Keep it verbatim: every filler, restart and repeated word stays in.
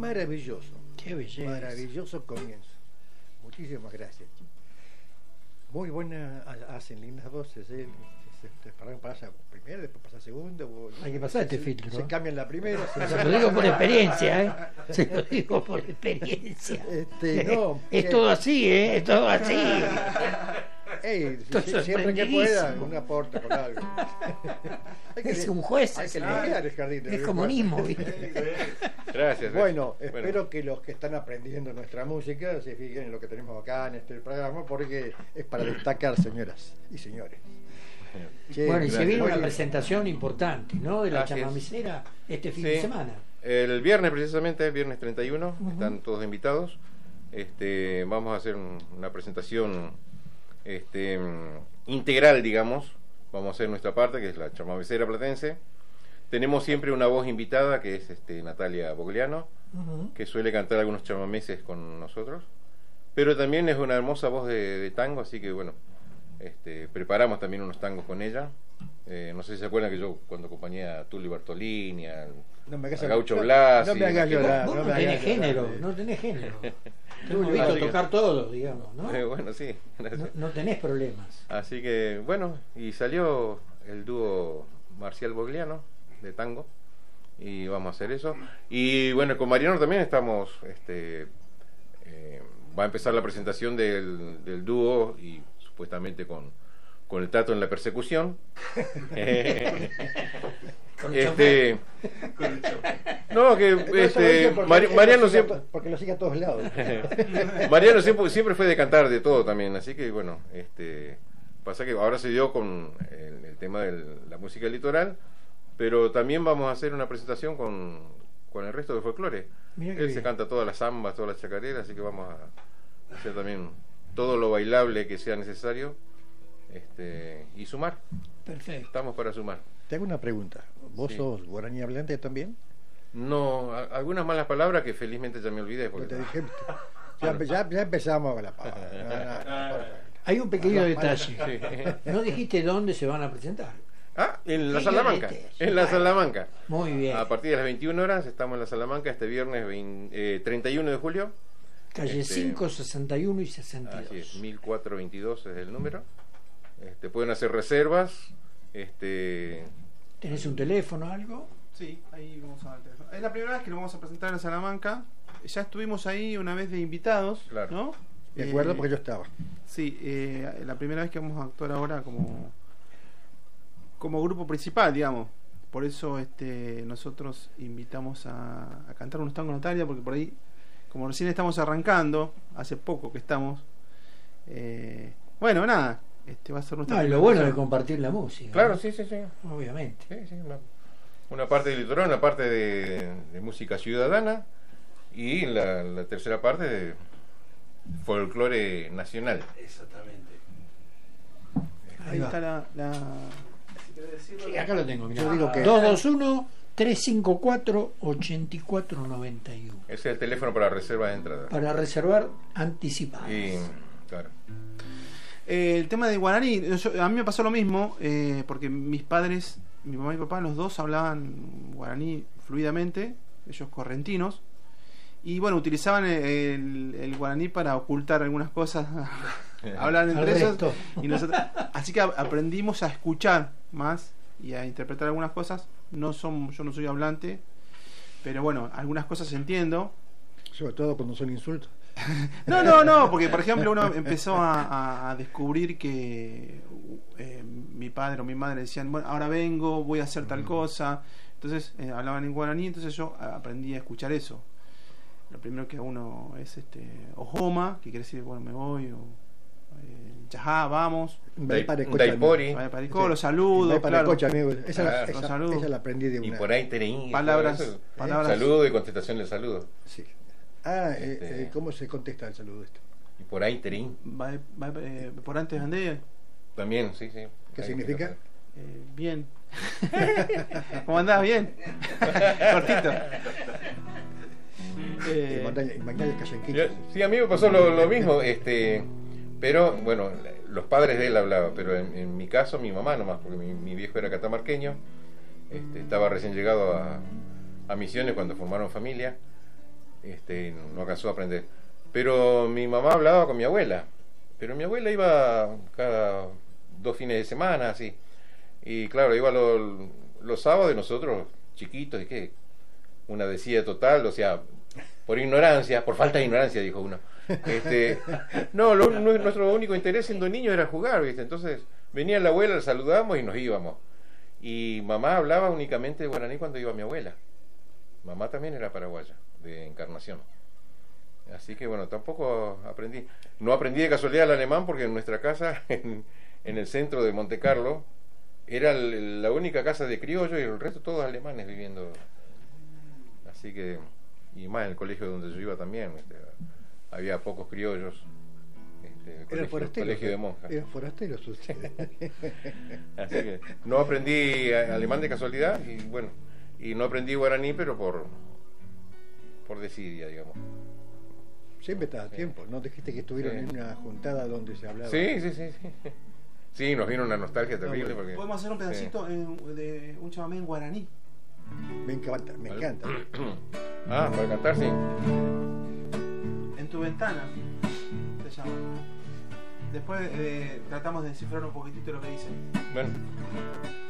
maravilloso. Qué belleza. Maravilloso comienzo. Muchísimas gracias. Muy buena, hacen lindas voces. ¿eh? Se, se, pasa primero, después pasa segundo. Hay que pasar este se, filtro. Se cambian la primera. Se, se lo digo por experiencia, ¿eh? Se lo digo por experiencia. Este, no, es que, todo así, ¿eh? Es todo así. Ey, si, siempre que pueda, un aporte con algo. Hay que, es un juez. Hay que limpiar el jardín. Es comunismo. Gracias. Bueno, espero bueno. que los que están aprendiendo nuestra música se fijen en lo que tenemos acá en este programa, porque es para destacar, señoras y señores. Che, bueno, y se viene una presentación importante, ¿no? De la Así chamamecera este fin sí. de semana. El viernes, precisamente, el viernes treinta y uno, uh-huh. Están todos invitados. Este, vamos a hacer un, una presentación este, integral, digamos. Vamos a hacer nuestra parte, que es la chamamecera platense. Tenemos siempre una voz invitada, que es este, Natalia Bogliano, uh-huh. que suele cantar algunos chamameses con nosotros. Pero también es una hermosa voz de, de tango, así que bueno, este, preparamos también unos tangos con ella. Eh, no sé si se acuerdan que yo cuando acompañé a Tulio Bartolini, al, no me a Gaucho Blas. No, no me hagas llorar. Vos no, no tenés género, no tenés género. Te hemos visto Así tocar que, todo, digamos, ¿no? Eh, bueno, sí. No, no tenés problemas. Así que, bueno, y salió el dúo Marcial Bogliano de tango, y vamos a hacer eso. Y bueno, con Mariano también estamos, este, eh, va a empezar la presentación del, del dúo, y supuestamente con, con el Tato en la persecución. eh, este no que este Mar, Mariano siempre porque lo sigue a todos lados. Mariano siempre siempre fue de cantar de todo también, así que bueno, este pasa que ahora se dio con el, el tema de la música litoral, pero también vamos a hacer una presentación con, con el resto del folclore. Él bien. Se canta todas las zambas, todas las chacareras, así que vamos a hacer también todo lo bailable que sea necesario, este y sumar. Perfecto. Estamos para sumar. Te hago una pregunta. ¿Vos sí. sos guaraní hablante también? No, a, algunas malas palabras que felizmente ya me olvidé. Porque... Te dije, ya, ya, ya empezamos con la palabra. No, no, Hay un pequeño no, detalle. Sí. No dijiste dónde se van a presentar. Ah, en la Salamanca. En la Salamanca. Muy bien. A partir de las veintiuna horas estamos en la Salamanca este viernes veinte, eh, treinta y uno de julio. Calle este, cinco, sesenta y uno y sesenta y dos. Así es, mil cuatrocientos veintidós es el número. Este, pueden hacer reservas. Este... ¿Tenés un teléfono o algo? Sí, ahí vamos a ver el teléfono. Es la primera vez que nos vamos a presentar en Salamanca. Ya estuvimos ahí una vez de invitados, claro. ¿no? De acuerdo, eh, porque yo estaba. Sí, eh, la primera vez que vamos a actuar ahora como como grupo principal, digamos. Por eso este nosotros invitamos a, a cantar unos tangos, Natalia, porque por ahí, como recién estamos arrancando, hace poco que estamos, eh, bueno, nada. Este va a ser nuestra no, y lo bueno de compartir la música. Claro, ¿no? sí, sí, sí. Obviamente. Sí, sí, una, una parte del litoral, una parte de, de música ciudadana, y la, la tercera parte de folclore nacional. Exactamente. Ahí, Ahí está la... la... Sí, acá lo tengo, mirá. Yo digo que... dos dos uno, tres cinco cuatro, ocho cuatro nueve uno. Ese es el teléfono para reservas de entrada. Para reservar anticipadas. Y, claro. Eh, el tema de guaraní, yo, a mí me pasó lo mismo, eh, porque mis padres, mi mamá y mi papá, los dos hablaban guaraní fluidamente, ellos correntinos, y bueno, utilizaban el, el guaraní para ocultar algunas cosas, hablaban entre ellos, y nosotros, así que aprendimos a escuchar más y a interpretar algunas cosas. No son, yo no soy hablante, pero bueno, algunas cosas entiendo. Sobre todo cuando son insultos. No, no, no, porque por ejemplo uno empezó a, a, a descubrir que eh, mi padre o mi madre decían, bueno, ahora vengo, voy a hacer tal cosa. Entonces eh, hablaban en guaraní, entonces yo aprendí a escuchar eso. Lo primero que uno es este ojoma, que quiere decir, bueno, me voy, o eh, yajá, vamos. Daipori. Los saludos, claro. Esa, esa, esa, esa la aprendí de una. Y por ahí tenéis palabras, eso, palabras. Saludo y contestación del saludo. Sí. Ah, este, eh, ¿cómo se contesta el saludo esto? Y por ahí terín. Va, va, eh, por antes andé. También, sí, sí. ¿Qué ahí significa? Eh, bien. ¿Cómo andás? Bien. Cortito. eh, sí, a mí me pasó lo, lo mismo, este, pero bueno, los padres de él hablaban, pero en, en mi caso mi mamá nomás, porque mi, mi viejo era catamarqueño, este, estaba recién llegado a, a Misiones cuando formaron familia. este, no alcanzó a aprender. Pero mi mamá hablaba con mi abuela, pero mi abuela iba cada dos fines de semana, así, y claro, iba los, los sábados y nosotros, chiquitos, y qué, una decía total, o sea, por ignorancia, por falta de ignorancia, dijo uno. Este, no, lo, nuestro único interés siendo niños era jugar, ¿viste? Entonces venía la abuela, la saludamos y nos íbamos. Y mamá hablaba únicamente de guaraní cuando iba mi abuela. Mamá también era paraguaya, de Encarnación. Así que bueno, tampoco aprendí. No aprendí de casualidad el alemán porque en nuestra casa, en, en el centro de Monte Carlo, era el, la única casa de criollos y el resto todos alemanes viviendo. Así que, y más en el colegio donde yo iba también, este, había pocos criollos. Este, Era colegio, colegio de monjas. Eran forasteros ustedes. Así que no aprendí alemán de casualidad y bueno, y no aprendí guaraní, pero por por desidia, digamos. Siempre estaba a Sí. tiempo, ¿no? Dijiste que estuvieron Sí. en una juntada donde se hablaba. Sí, sí, sí, sí. Sí, nos vino una nostalgia terrible porque Podemos hacer un pedacito en- de un chamamé en guaraní. Me encanta, me encanta. Ah, para cantar, sí. En tu ventana se llama. Después eh, tratamos de descifrar un poquitito lo que dice. Bueno.